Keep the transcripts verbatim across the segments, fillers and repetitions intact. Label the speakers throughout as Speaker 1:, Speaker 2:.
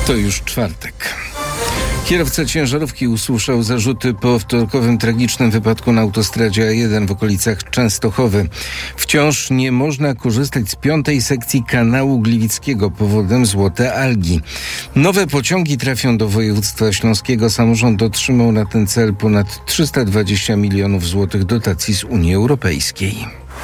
Speaker 1: To już czwartek. Kierowca ciężarówki usłyszał zarzuty po wtorkowym tragicznym wypadku na autostradzie A jeden w okolicach Częstochowy. Wciąż nie można korzystać z piątej sekcji kanału Gliwickiego. Powodem złote algi. Nowe pociągi trafią do województwa śląskiego. Samorząd otrzymał na ten cel ponad trzysta dwadzieścia milionów złotych dotacji z Unii Europejskiej.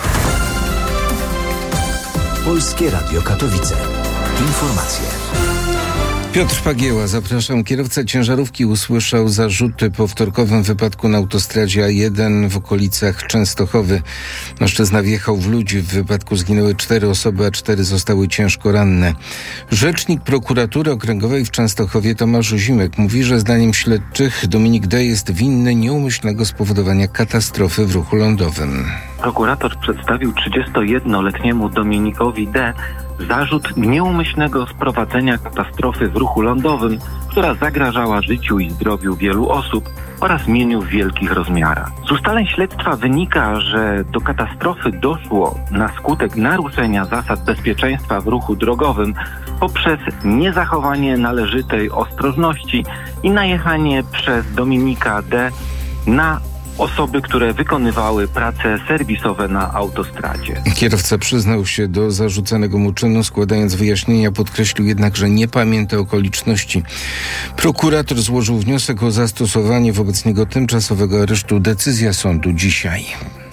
Speaker 2: Polskie Radio Katowice. Informacje.
Speaker 1: Piotr Pagieła, zapraszam. Kierowca ciężarówki usłyszał zarzuty po wtorkowym wypadku na autostradzie A jeden w okolicach Częstochowy. Mężczyzna wjechał w ludzi. W wypadku zginęły cztery osoby, a cztery zostały ciężko ranne. Rzecznik prokuratury okręgowej w Częstochowie Tomasz Zimek mówi, że zdaniem śledczych Dominik D. jest winny nieumyślnego spowodowania katastrofy w ruchu lądowym.
Speaker 3: Prokurator przedstawił trzydziestojednoletniemu Dominikowi D. zarzut nieumyślnego sprowadzenia katastrofy w ruchu lądowym, która zagrażała życiu i zdrowiu wielu osób oraz mieniu w wielkich rozmiarach. Z ustaleń śledztwa wynika, że do katastrofy doszło na skutek naruszenia zasad bezpieczeństwa w ruchu drogowym poprzez niezachowanie należytej ostrożności i najechanie przez Dominika D. na osoby, które wykonywały prace serwisowe na autostradzie.
Speaker 1: Kierowca przyznał się do zarzucanego mu czynu, składając wyjaśnienia, podkreślił jednak, że nie pamięta okoliczności. Prokurator złożył wniosek o zastosowanie wobec niego tymczasowego aresztu. Decyzja sądu dzisiaj.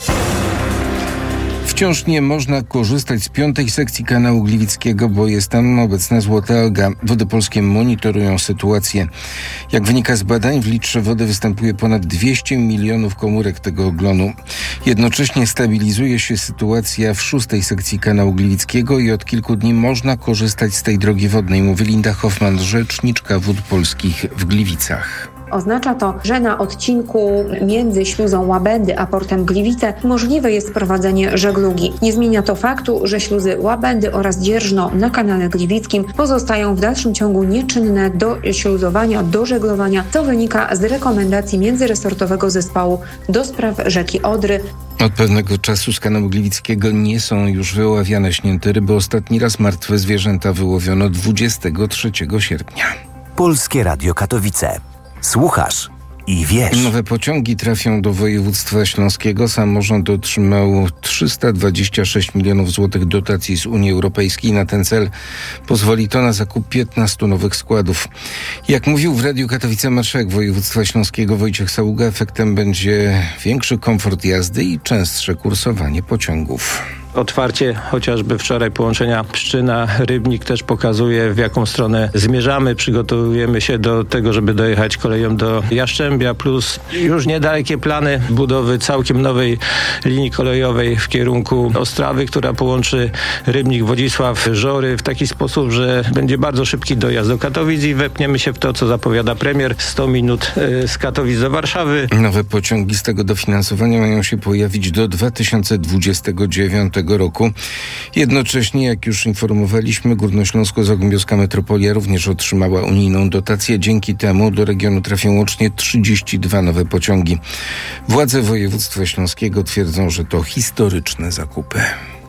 Speaker 1: Wciąż nie można korzystać z piątej sekcji kanału Gliwickiego, bo jest tam obecna złota alga. Wody Polskie monitorują sytuację. Jak wynika z badań, w litrze wody występuje ponad dwieście milionów komórek tego oglonu. Jednocześnie stabilizuje się sytuacja w szóstej sekcji kanału Gliwickiego i od kilku dni można korzystać z tej drogi wodnej, mówi Linda Hoffman, rzeczniczka Wód Polskich w Gliwicach.
Speaker 4: Oznacza to, że na odcinku między śluzą Łabędy a portem Gliwice możliwe jest prowadzenie żeglugi. Nie zmienia to faktu, że śluzy Łabędy oraz Dzierżno na kanale Gliwickim pozostają w dalszym ciągu nieczynne do śluzowania, do żeglowania, co wynika z rekomendacji międzyresortowego zespołu do spraw rzeki Odry.
Speaker 1: Od pewnego czasu z kanału Gliwickiego nie są już wyławiane śnięte ryby. Ostatni raz martwe zwierzęta wyłowiono dwudziestego trzeciego sierpnia.
Speaker 2: Polskie Radio Katowice. Słuchasz i wiesz.
Speaker 1: Nowe pociągi trafią do województwa śląskiego. Samorząd otrzymał trzysta dwadzieścia sześć milionów złotych dotacji z Unii Europejskiej. Na ten cel pozwoli to na zakup piętnastu nowych składów. Jak mówił w Radiu Katowice marszałek województwa śląskiego Wojciech Saługa, efektem będzie większy komfort jazdy i częstsze kursowanie pociągów.
Speaker 5: Otwarcie chociażby wczoraj połączenia Pszczyna-Rybnik też pokazuje, w jaką stronę zmierzamy. Przygotowujemy się do tego, żeby dojechać koleją do Jastrzębia, plus już niedalekie plany budowy całkiem nowej linii kolejowej w kierunku Ostrawy, która połączy Rybnik, Wodzisław, Żory w taki sposób, że będzie bardzo szybki dojazd do Katowic i wepniemy się w to, co zapowiada premier. sto minut z Katowic do Warszawy.
Speaker 1: Nowe pociągi z tego dofinansowania mają się pojawić do dwa tysiące dwudziestego dziewiątego roku. Jednocześnie, jak już informowaliśmy, Górnośląsko-Zagłębiowska Metropolia również otrzymała unijną dotację. Dzięki temu do regionu trafią łącznie trzydzieści dwa nowe pociągi. Władze województwa śląskiego twierdzą, że to historyczne zakupy.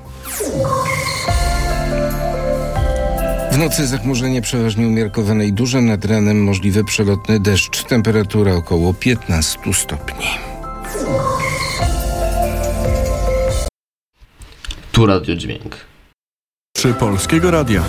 Speaker 1: W nocy zachmurzenie przeważnie umiarkowane i duże, nad ranem możliwy przelotny deszcz. Temperatura około piętnaście stopni.
Speaker 6: Tu Radio Dźwięk.
Speaker 7: Czy Polskiego Radia?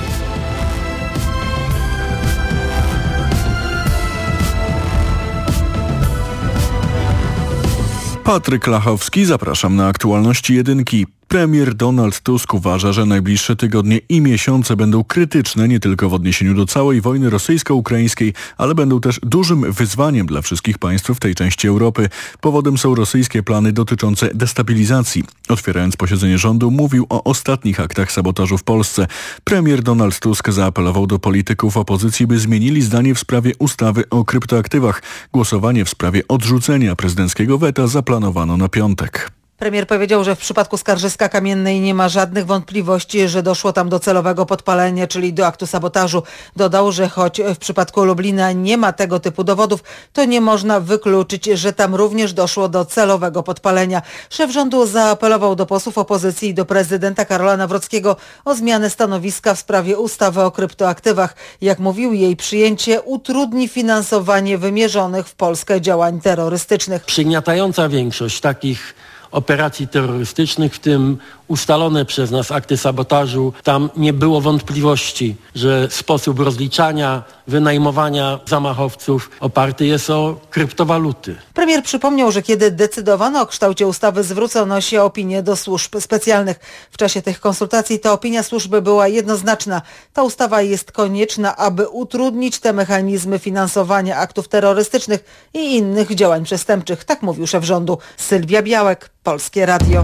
Speaker 7: Patryk Lachowski, zapraszam na aktualności jedynki. Premier Donald Tusk uważa, że najbliższe tygodnie i miesiące będą krytyczne nie tylko w odniesieniu do całej wojny rosyjsko-ukraińskiej, ale będą też dużym wyzwaniem dla wszystkich państw w tej części Europy. Powodem są rosyjskie plany dotyczące destabilizacji. Otwierając posiedzenie rządu, mówił o ostatnich aktach sabotażu w Polsce. Premier Donald Tusk zaapelował do polityków opozycji, by zmienili zdanie w sprawie ustawy o kryptoaktywach. Głosowanie w sprawie odrzucenia prezydenckiego weta zaplanowano na piątek.
Speaker 8: Premier powiedział, że w przypadku Skarżyska-Kamiennej nie ma żadnych wątpliwości, że doszło tam do celowego podpalenia, czyli do aktu sabotażu. Dodał, że choć w przypadku Lublina nie ma tego typu dowodów, to nie można wykluczyć, że tam również doszło do celowego podpalenia. Szef rządu zaapelował do posłów opozycji i do prezydenta Karola Nawrockiego o zmianę stanowiska w sprawie ustawy o kryptoaktywach. Jak mówił, jej przyjęcie utrudni finansowanie wymierzonych w Polskę działań terrorystycznych.
Speaker 9: Przygniatająca większość takich operacji terrorystycznych, w tym ustalone przez nas akty sabotażu, tam nie było wątpliwości, że sposób rozliczania, wynajmowania zamachowców oparty jest o kryptowaluty.
Speaker 8: Premier przypomniał, że kiedy decydowano o kształcie ustawy, zwrócono się opinię do służb specjalnych. W czasie tych konsultacji ta opinia służby była jednoznaczna. Ta ustawa jest konieczna, aby utrudnić te mechanizmy finansowania aktów terrorystycznych i innych działań przestępczych. Tak mówił szef rządu. Sylwia Białek, Polskie Radio.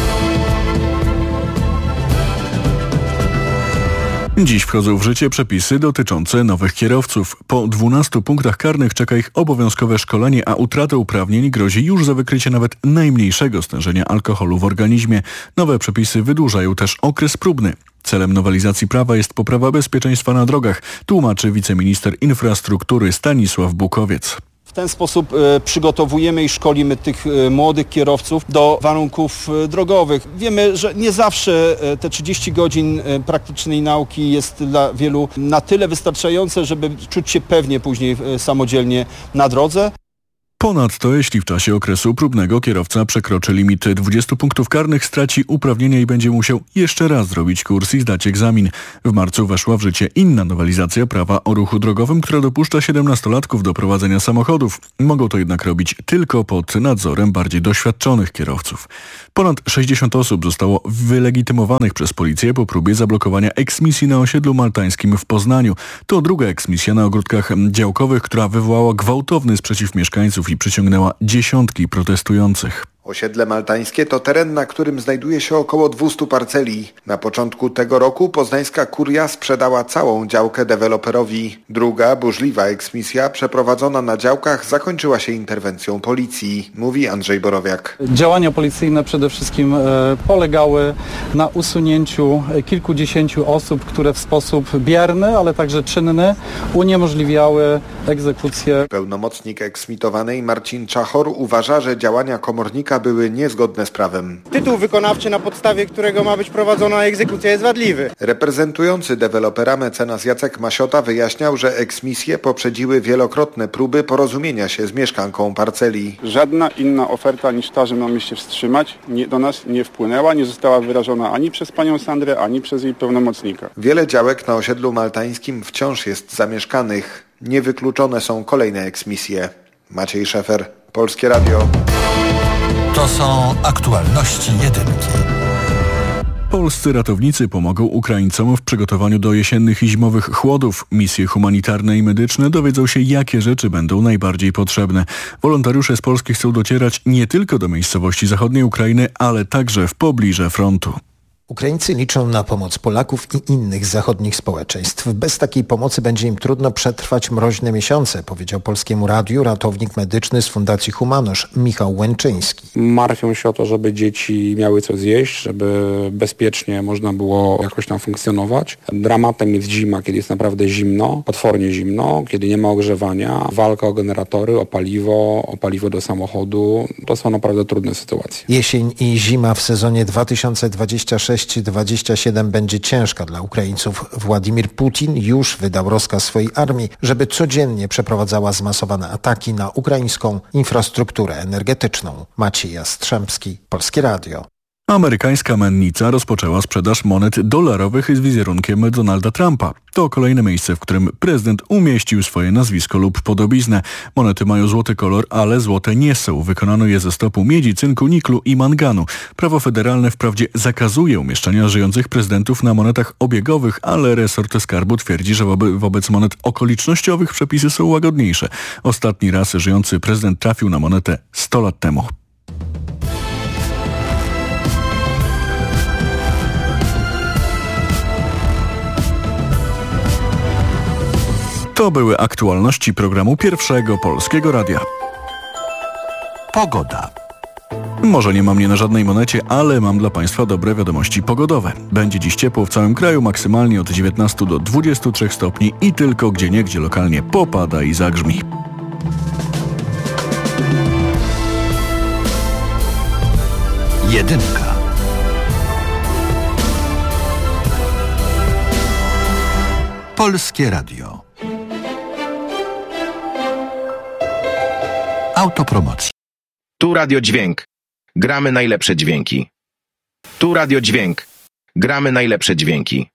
Speaker 7: Dziś wchodzą w życie przepisy dotyczące nowych kierowców. Po dwunastu punktach karnych czeka ich obowiązkowe szkolenie, a utrata uprawnień grozi już za wykrycie nawet najmniejszego stężenia alkoholu w organizmie. Nowe przepisy wydłużają też okres próbny. Celem nowelizacji prawa jest poprawa bezpieczeństwa na drogach, tłumaczy wiceminister infrastruktury Stanisław Bukowiec.
Speaker 10: W ten sposób e, przygotowujemy i szkolimy tych e, młodych kierowców do warunków e, drogowych. Wiemy, że nie zawsze e, te trzydzieści godzin e, praktycznej nauki jest dla wielu na tyle wystarczające, żeby czuć się pewnie później e, samodzielnie na drodze.
Speaker 7: Ponadto, jeśli w czasie okresu próbnego kierowca przekroczy limit dwudziestu punktów karnych, straci uprawnienia i będzie musiał jeszcze raz zrobić kurs i zdać egzamin. W marcu weszła w życie inna nowelizacja prawa o ruchu drogowym, która dopuszcza siedemnastolatków do prowadzenia samochodów. Mogą to jednak robić tylko pod nadzorem bardziej doświadczonych kierowców. Ponad sześćdziesiąt osób zostało wylegitymowanych przez policję po próbie zablokowania eksmisji na osiedlu maltańskim w Poznaniu. To druga eksmisja na ogródkach działkowych, która wywołała gwałtowny sprzeciw mieszkańców i przyciągnęła dziesiątki protestujących.
Speaker 11: Osiedle maltańskie to teren, na którym znajduje się około dwieście parceli. Na początku tego roku poznańska kuria sprzedała całą działkę deweloperowi. Druga, burzliwa eksmisja przeprowadzona na działkach zakończyła się interwencją policji, mówi Andrzej Borowiak.
Speaker 12: Działania policyjne przede wszystkim e, polegały na usunięciu kilkudziesięciu osób, które w sposób bierny, ale także czynny uniemożliwiały egzekucję.
Speaker 11: Pełnomocnik eksmitowanej Marcin Czachor uważa, że działania komornika były niezgodne z prawem.
Speaker 13: Tytuł wykonawczy, na podstawie którego ma być prowadzona egzekucja, jest wadliwy.
Speaker 11: Reprezentujący dewelopera mecenas Jacek Masiota wyjaśniał, że eksmisje poprzedziły wielokrotne próby porozumienia się z mieszkanką parceli.
Speaker 14: Żadna inna oferta niż ta, że mamy się wstrzymać, nie, do nas nie wpłynęła, nie została wyrażona ani przez panią Sandrę, ani przez jej pełnomocnika.
Speaker 11: Wiele działek na osiedlu maltańskim wciąż jest zamieszkanych. Niewykluczone są kolejne eksmisje. Maciej Szefer, Polskie Radio.
Speaker 15: To są aktualności jedynki.
Speaker 7: Polscy ratownicy pomogą Ukraińcom w przygotowaniu do jesiennych i zimowych chłodów. Misje humanitarne i medyczne dowiedzą się, jakie rzeczy będą najbardziej potrzebne. Wolontariusze z Polski chcą docierać nie tylko do miejscowości zachodniej Ukrainy, ale także w pobliże frontu.
Speaker 15: Ukraińcy liczą na pomoc Polaków i innych zachodnich społeczeństw. Bez takiej pomocy będzie im trudno przetrwać mroźne miesiące, powiedział Polskiemu Radiu ratownik medyczny z Fundacji Humanosz Michał Łęczyński.
Speaker 16: Martwią się o to, żeby dzieci miały co zjeść, żeby bezpiecznie można było jakoś tam funkcjonować. Dramatem jest zima, kiedy jest naprawdę zimno, potwornie zimno, kiedy nie ma ogrzewania, walka o generatory, o paliwo, o paliwo do samochodu. To są naprawdę trudne sytuacje.
Speaker 15: Jesień i zima w sezonie dwa tysiące dwudziestym szóstym dwudziestym siódmym będzie ciężka dla Ukraińców. Władimir Putin już wydał rozkaz swojej armii, żeby codziennie przeprowadzała zmasowane ataki na ukraińską infrastrukturę energetyczną. Maciej Jastrzębski, Polskie Radio.
Speaker 7: Amerykańska mennica rozpoczęła sprzedaż monet dolarowych z wizerunkiem Donalda Trumpa. To kolejne miejsce, w którym prezydent umieścił swoje nazwisko lub podobiznę. Monety mają złoty kolor, ale złote nie są. Wykonano je ze stopu miedzi, cynku, niklu i manganu. Prawo federalne wprawdzie zakazuje umieszczania żyjących prezydentów na monetach obiegowych, ale resort skarbu twierdzi, że wobe, wobec monet okolicznościowych przepisy są łagodniejsze. Ostatni raz żyjący prezydent trafił na monetę sto lat temu. To były aktualności programu Pierwszego Polskiego Radia.
Speaker 15: Pogoda.
Speaker 7: Może nie mam mnie na żadnej monecie, ale mam dla Państwa dobre wiadomości pogodowe. Będzie dziś ciepło w całym kraju, maksymalnie od dziewiętnastu do dwudziestu trzech stopni i tylko gdzieniegdzie lokalnie popada i zagrzmi.
Speaker 2: Jedynka. Polskie Radio. Autopromocja.
Speaker 17: Tu Radio Dźwięk. Gramy najlepsze dźwięki. Tu Radio Dźwięk. Gramy najlepsze dźwięki.